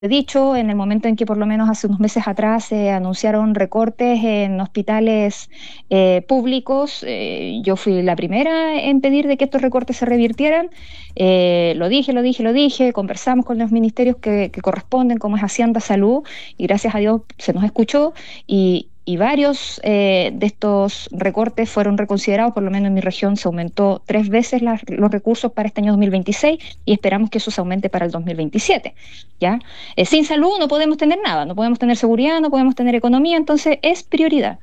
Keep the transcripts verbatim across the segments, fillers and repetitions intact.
he dicho, en el momento en que por lo menos hace unos meses atrás se anunciaron recortes en hospitales eh, públicos, eh, yo fui la primera en pedir de que estos recortes se revirtieran. Eh, lo dije, lo dije, lo dije, conversamos con los ministerios que, que corresponden, como es Hacienda, Salud, y gracias a Dios se nos escuchó y, y varios eh, de estos recortes fueron reconsiderados. Por lo menos en mi región se aumentó tres veces las- los recursos para este año dos mil veintiséis y esperamos que eso se aumente para el dos mil veintisiete, ¿ya? Eh, sin salud no podemos tener nada, no podemos tener seguridad, no podemos tener economía, entonces es prioridad.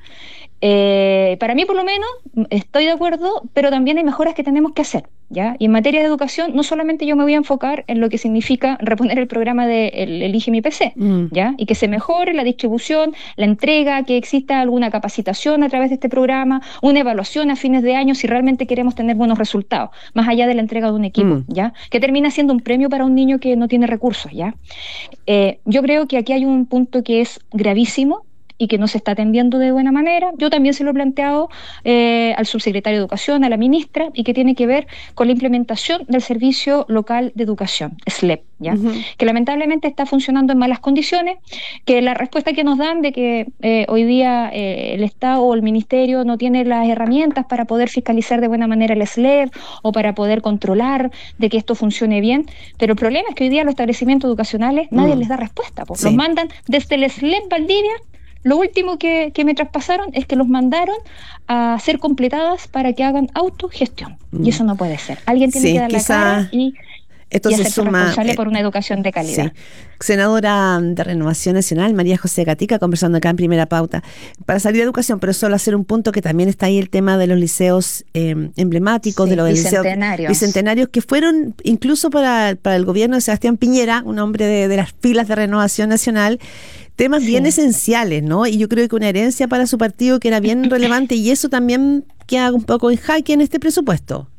Eh, para mí, por lo menos, m- estoy de acuerdo, pero también hay mejoras que tenemos que hacer, ¿ya? Y en materia de educación, no solamente yo me voy a enfocar en lo que significa reponer el programa de el, Elige mi P C, Mm, ¿ya? Y que se mejore la distribución, la entrega, que exista alguna capacitación a través de este programa, una evaluación a fines de año si realmente queremos tener buenos resultados, más allá de la entrega de un equipo, mm. ¿ya? Que termina siendo un premio para un niño que no tiene recursos, ¿ya? Eh, yo creo que aquí hay un punto que es gravísimo y que no se está atendiendo de buena manera. Yo también se lo he planteado eh, al subsecretario de Educación, a la ministra, y que tiene que ver con la implementación del Servicio Local de Educación, S L E P, ¿ya? Ujú. Que lamentablemente está funcionando en malas condiciones, que la respuesta que nos dan de que eh, hoy día eh, el Estado o el Ministerio no tiene las herramientas para poder fiscalizar de buena manera el S L E P o para poder controlar de que esto funcione bien, pero el problema es que hoy día los establecimientos educacionales nadie Mm, les da respuesta, po. Los sí. mandan desde el S L E P Valdivia. Lo último que, que me traspasaron es que los mandaron a ser completadas para que hagan autogestión. Y Mm, eso no puede ser. Alguien tiene que sí, dar la cara quizá y, esto y se hacerse suma. responsable eh, por una educación de Sí. calidad. Senadora de Renovación Nacional, María José Gatica, conversando acá en Primera Pauta. Para salir de educación, pero solo hacer un punto que también está ahí el tema de los liceos eh, emblemáticos, de Sí, los liceos bicentenarios. bicentenarios, que fueron incluso para, para el gobierno de Sebastián Piñera, un hombre de, de las filas de Renovación Nacional, temas bien Sí. esenciales, ¿no? Y yo creo que una herencia para su partido que era bien relevante y eso también queda un poco en jaque en este presupuesto.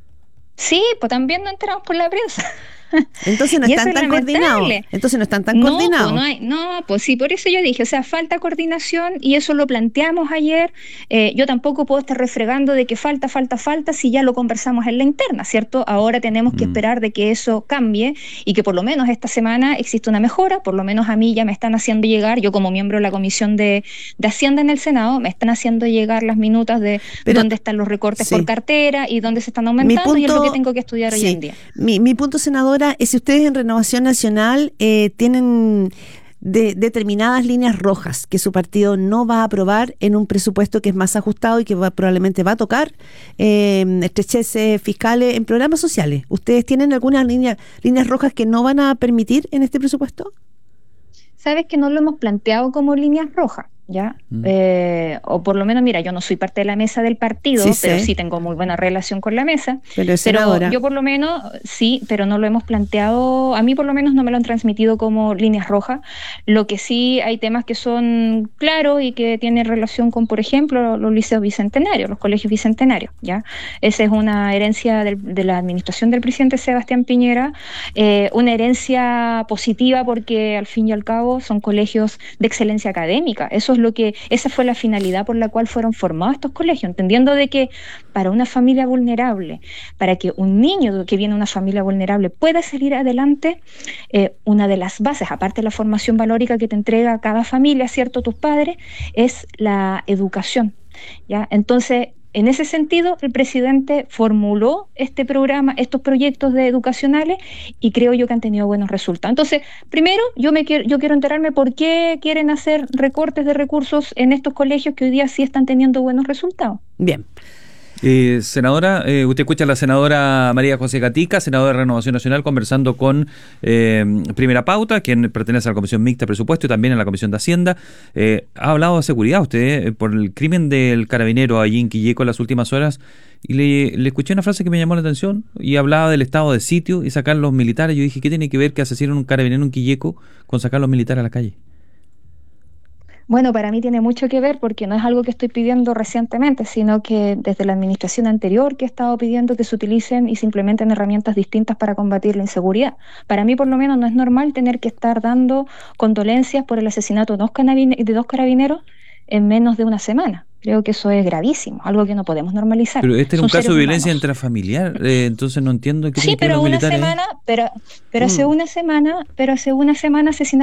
Sí, pues también nos enteramos por la prensa. Entonces no Y eso están es tan coordinados. lamentable. Entonces no están tan No, pues no coordinados. hay, no, pues sí, por eso yo dije, o sea, falta coordinación y eso lo planteamos ayer. Eh, yo tampoco puedo estar refregando de que falta, falta, falta si ya lo conversamos en la interna, ¿cierto? Ahora tenemos que Mm. esperar de que eso cambie y que por lo menos esta semana existe una mejora, por lo menos a mí ya me están haciendo llegar, yo como miembro de la Comisión de, de Hacienda en el Senado, me están haciendo llegar las minutas de Pero dónde están los recortes por sí. cartera y dónde se están Mi aumentando y es lo que punto, tengo que estudiar hoy sí, en día. mi, mi punto, senadora, es si ustedes en Renovación Nacional eh, tienen de- determinadas líneas rojas que su partido no va a aprobar en un presupuesto que es más ajustado y que va- probablemente va a tocar eh, estrecheces fiscales en programas sociales. ¿Ustedes tienen algunas línea- líneas rojas que no van a permitir en este presupuesto? Sabes que no lo hemos planteado como líneas rojas, ¿ya? Mm. Eh, o por lo menos, mira, yo no soy parte de la mesa del partido, Sí pero sé, sí tengo muy buena relación con la mesa. pero es Pero senadora. yo por lo menos, sí, pero no lo hemos planteado, a mí por lo menos no me lo han transmitido como líneas rojas. Lo que sí hay temas que son claros y que tienen relación con, por ejemplo, los liceos bicentenarios, los colegios bicentenarios, ¿ya? Esa es una herencia del- de la administración del presidente Sebastián Piñera, eh, una herencia positiva porque al fin y al cabo son colegios de excelencia académica. Eso es lo que, esa fue la finalidad por la cual fueron formados estos colegios, entendiendo de que para una familia vulnerable, para que un niño que viene de una familia vulnerable pueda salir adelante, eh, una de las bases, aparte de la formación valórica que te entrega cada familia, ¿cierto? Tus padres, es la educación, ¿ya? Entonces, en ese sentido, el presidente formuló este programa, estos proyectos de educacionales, y creo yo que han tenido buenos resultados. Entonces, primero, yo me quiero, yo quiero enterarme por qué quieren hacer recortes de recursos en estos colegios que hoy día sí están teniendo buenos resultados. Bien. Eh, senadora, eh, usted escucha a la senadora María José Gatica, senadora de Renovación Nacional, conversando con eh, Primera Pauta, quien pertenece a la Comisión Mixta de Presupuesto y también a la Comisión de Hacienda. Eh, ha hablado de seguridad usted eh, por el crimen del carabinero allí en Quilleco en las últimas horas y le, le escuché una frase que me llamó la atención y hablaba del estado de sitio y sacar los militares. Yo dije, ¿qué tiene que ver que asesinen a un carabinero en Quilleco con sacar los militares a la calle? Bueno, para mí tiene mucho que ver porque no es algo que estoy pidiendo recientemente, sino que desde la administración anterior que he estado pidiendo que se utilicen y se implementen herramientas distintas para combatir la inseguridad. Para mí, por lo menos, no es normal tener que estar dando condolencias por el asesinato de dos, canabine- de dos carabineros en menos de una semana. Creo que eso es gravísimo, algo que no podemos normalizar. Pero este es Son un caso seres de violencia humanos. intrafamiliar, eh, entonces no entiendo qué Sí, tienen que ver pero los una militares ahí. semana, pero, pero hace Mm. una semana, pero hace una semana asesinaron